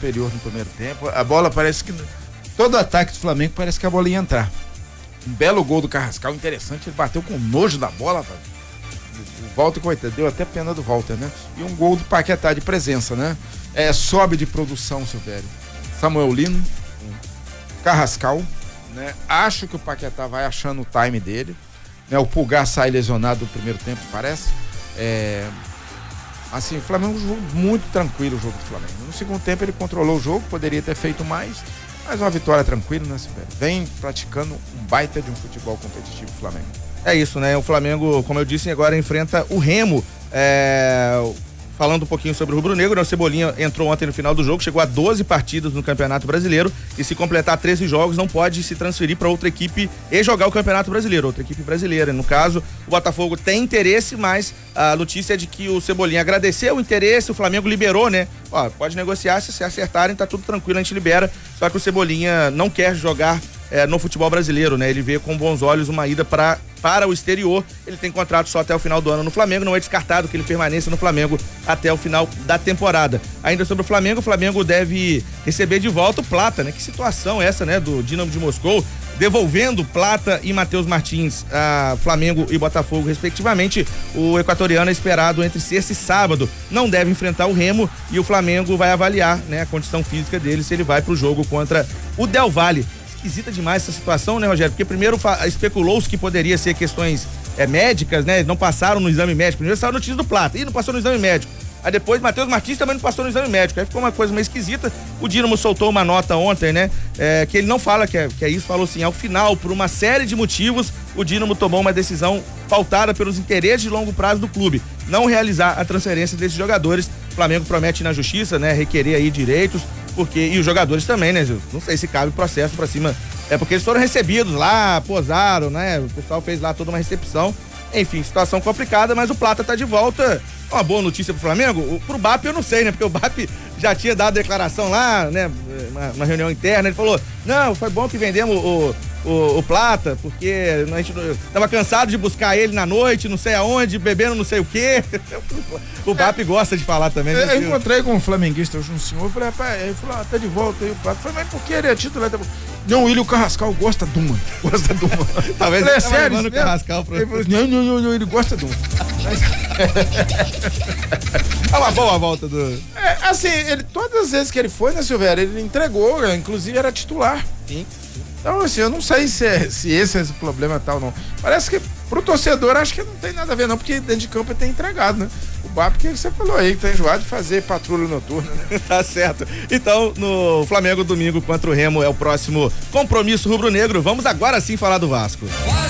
superior no primeiro tempo. A bola parece que... Todo ataque do Flamengo parece que a bola ia entrar. Um belo gol do Carrascal, interessante. Ele bateu com nojo da bola, velho. O Walter, coitado, deu até pena do Walter, né? E um gol do Paquetá de presença, né? Sobe de produção, Silvério. Samuel Lino, Carrascal, né? Acho que o Paquetá vai achando o time dele, né? O Pulgar sai lesionado no primeiro tempo, parece. Assim, o Flamengo jogou muito tranquilo, o jogo do Flamengo. No segundo tempo ele controlou o jogo, poderia ter feito mais, mas uma vitória tranquila, né, Silvério? Vem praticando um baita de um futebol competitivo do Flamengo. É isso, né? O Flamengo, como eu disse, agora enfrenta o Remo. Falando um pouquinho sobre o rubro-negro, né? O Cebolinha entrou ontem no final do jogo, chegou a 12 partidas no Campeonato Brasileiro e se completar 13 jogos não pode se transferir para outra equipe e jogar o Campeonato Brasileiro, outra equipe brasileira. No caso, o Botafogo tem interesse, mas a notícia é de que o Cebolinha agradeceu o interesse, o Flamengo liberou, né? Ó, pode negociar, se acertarem, tá tudo tranquilo, a gente libera, só que o Cebolinha não quer jogar no futebol brasileiro, né? Ele vê com bons olhos uma ida para o exterior. Ele tem contrato só até o final do ano no Flamengo, não é descartado que ele permaneça no Flamengo até o final da temporada. Ainda sobre o Flamengo deve receber de volta o Plata, né? Que situação é essa, né? Do Dinamo de Moscou, devolvendo Plata e Matheus Martins a Flamengo e Botafogo, respectivamente. O equatoriano é esperado entre sexta e sábado. Não deve enfrentar o Remo e o Flamengo vai avaliar, né, a condição física dele, se ele vai pro jogo contra o Del Valle. Esquisita demais essa situação, né, Rogério? Porque primeiro especulou-se que poderia ser questões médicas, né? Não passaram no exame médico. Primeiro saiu a notícia do Plata e não passou no exame médico. Aí depois Matheus Martins também não passou no exame médico. Aí ficou uma coisa meio esquisita. O Dinamo soltou uma nota ontem, né? Que ele não fala que é isso, falou assim: ao final, por uma série de motivos, o Dinamo tomou uma decisão pautada pelos interesses de longo prazo do clube, não realizar a transferência desses jogadores. O Flamengo promete ir na justiça, né? Requerer aí direitos. E os jogadores também, né? Não sei se cabe processo pra cima. Porque eles foram recebidos lá, posaram, né? O pessoal fez lá toda uma recepção. Enfim, situação complicada, mas o Plata tá de volta. Uma boa notícia pro Flamengo. Pro BAP eu não sei, né? Porque o BAP já tinha dado declaração lá, né? Uma reunião interna. Ele falou: não, foi bom que vendemos o Plata, porque a gente tava cansado de buscar ele na noite, não sei aonde, bebendo não sei o quê. O BAP gosta de falar também, né? Eu encontrei com um flamenguista hoje, um senhor, eu falei: rapaz, ele falou: tá de volta aí o Plata. Eu falei: mas por que ele é titular? Não, ele, o Carrascal gosta de uma. Gosta de uma. Talvez ele sério, o Carrascal pro... Ele falou: não, ele gosta de uma. É uma boa volta do... assim, todas as vezes que ele foi, né, Silvério, ele entregou, inclusive era titular. Sim. Então, assim, eu não sei se esse é o problema tal, não. Parece que pro torcedor acho que não tem nada a ver, não, porque dentro de campo ele tem entregado, né? O BAP que você falou aí, que tá enjoado de fazer patrulha noturna, né? Tá certo. Então, no Flamengo domingo contra o Remo é o próximo compromisso rubro-negro. Vamos agora sim falar do Vasco.